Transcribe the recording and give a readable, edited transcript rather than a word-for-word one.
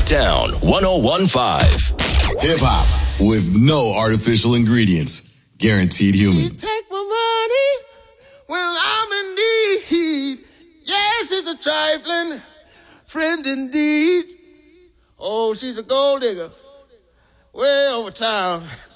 Down 1015. Hip hop with no artificial ingredients. Guaranteed human. You take my money when I'm in need. Yes, it's a trifling friend indeed. Oh, she's a gold digger way over town.